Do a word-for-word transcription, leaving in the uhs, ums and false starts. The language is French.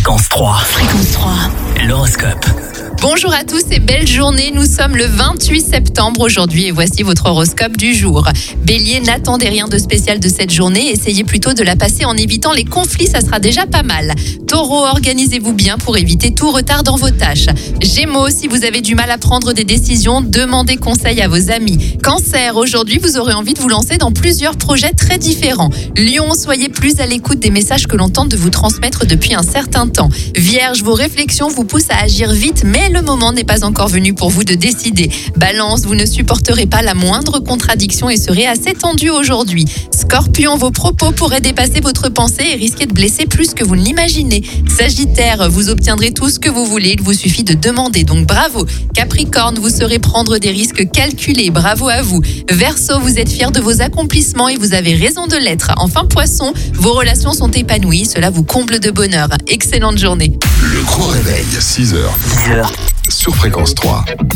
Fréquence trois. Fréquence trois. L'horoscope. Bonjour à tous et belle journée, nous sommes le vingt-huit septembre aujourd'hui et voici votre horoscope du jour. Bélier, n'attendez rien de spécial de cette journée, essayez plutôt de la passer en évitant les conflits, ça sera déjà pas mal. Taureau, organisez-vous bien pour éviter tout retard dans vos tâches. Gémeaux, si vous avez du mal à prendre des décisions, demandez conseil à vos amis. Cancer, aujourd'hui vous aurez envie de vous lancer dans plusieurs projets très différents. Lion, soyez plus à l'écoute des messages que l'on tente de vous transmettre depuis un certain temps. Vierge, vos réflexions vous poussent à agir vite, mais le moment n'est pas encore venu pour vous de décider. Balance, vous ne supporterez pas la moindre contradiction et serez assez tendu aujourd'hui. Scorpion, vos propos pourraient dépasser votre pensée et risquer de blesser plus que vous ne l'imaginez. Sagittaire, vous obtiendrez tout ce que vous voulez, il vous suffit de demander, donc bravo. Capricorne, vous saurez prendre des risques calculés, bravo à vous. Verseau, vous êtes fier de vos accomplissements et vous avez raison de l'être. Enfin Poisson, vos relations sont épanouies, cela vous comble de bonheur. Excellente journée. Le Gros Réveil, six heures. six heures. Sur Fréquence trois.